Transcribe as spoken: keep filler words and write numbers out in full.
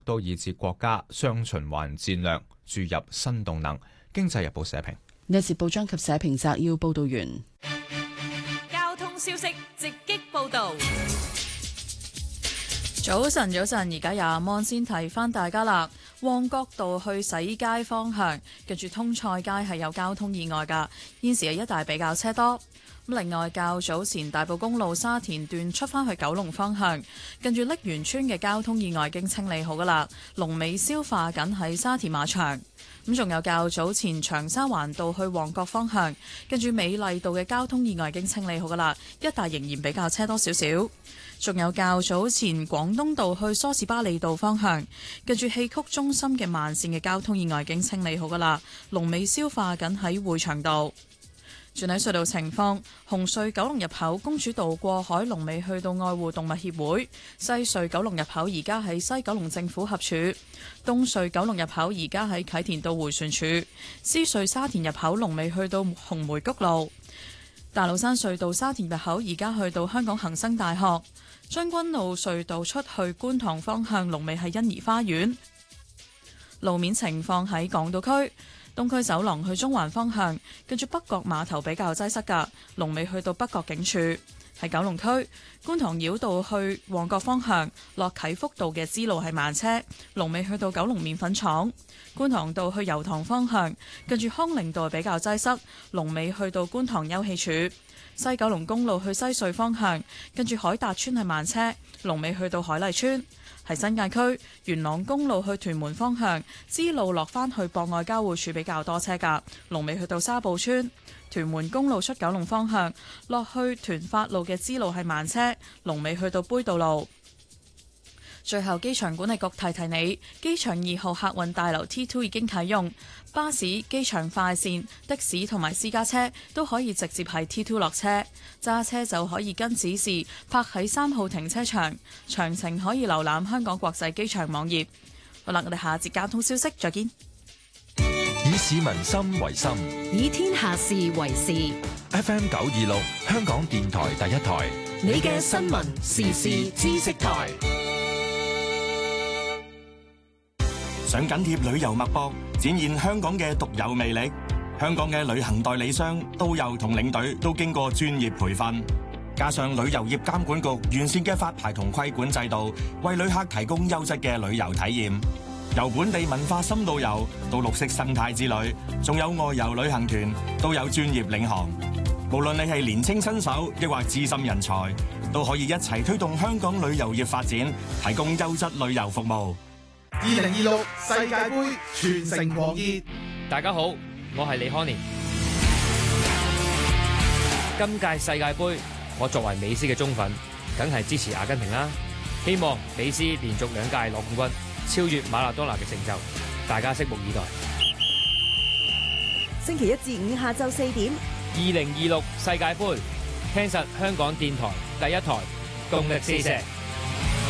都以至國家雙循環戰略注入新動能。經濟日報社評。 呢一節報章及社評摘要報道完。 交通消息直擊報道。 早晨，早晨，而家有阿芒先提翻大家啦。旺角道去洗衣街方向，跟住通菜街係有交通意外㗎，現時係一帶比較車多。咁另外，較早前大埔公路沙田段出返去九龍方向，跟住瀝源村嘅交通意外已經清理好㗎啦，龍尾消化緊喺沙田馬場。咁仲有較早前長沙灣道去旺角方向，跟住美麗道嘅交通意外已經清理好㗎啦，一帶仍然比較車多少少。仲有較早前廣東道去梳士巴利道方向，跟住戲曲中心嘅慢線嘅交通意外已經清理好㗎啦，龍尾消化緊喺會場道。轉喺隧道情況，紅隧九龍入口公主道過海龍尾去到愛護動物協會，西隧九龍入口而家喺西九龍政府合署，東隧九龍入口而家喺啟田道迴旋處，獅隧沙田入口龍尾去到紅梅谷路，大老山隧道沙田入口而家去到香港恒生大學，將軍澳隧道出去觀塘方向龍尾係欣怡花園。路面情況喺港島區。東區走廊去中環方向，跟住北角碼頭比較擠塞㗎，龍尾去到北角警署。喺九龍區觀塘繞道去旺角方向，落啟福道嘅支路係慢車，龍尾去到九龍麵粉廠。觀塘道去油塘方向，跟住康寧道比較擠塞，龍尾去到觀塘休憩處。西九龍公路去西隧方向，跟住海達村係慢車，龍尾去到海麗村。喺新界區元朗公路去屯門方向，支路落返去博愛交匯處比較多車㗎，龍尾去到沙埔村。屯門公路出九龍方向，落去屯發路嘅支路係慢車，龍尾去到杯渡路。最後，機場管理局提提你，機場二號客運大樓 T 二 已經啟用，巴士、機場快線、的士同埋私家車都可以直接喺 T 二落車，揸車就可以跟指示泊喺三號停車場。詳情可以瀏覽香港國際機場網頁。好啦，我哋下一節交通消息再見。 以市民心為心， 以天下事為事。 F M 九二六，香港電台第一台， 你嘅新聞時事知識台。 想緊貼旅遊脈搏，展現香港嘅獨有魅力。香港嘅旅行代理商、導遊同領隊都經過專業培訓，加上旅遊業監管局完善嘅發牌同規管制度，為旅客提供優質嘅旅遊體驗。由本地文化深度遊到綠色生態之旅，仲有外遊旅行團，都有專業領航。無論你係年青新手，抑或資深人才，都可以一齊推動香港旅遊業發展，提供優質旅遊服務。 二零二六世界盃全城狂熱， 大家好，我係李康年。今屆世界盃，我作為美斯嘅忠粉，梗係支持阿根廷啦。希望美斯連續兩屆攞冠軍，超越馬拉多納嘅成就，大家拭目以待。 星期一至五下晝四點， 二零二六世界盃，聽實香港電台第一台，動力四射。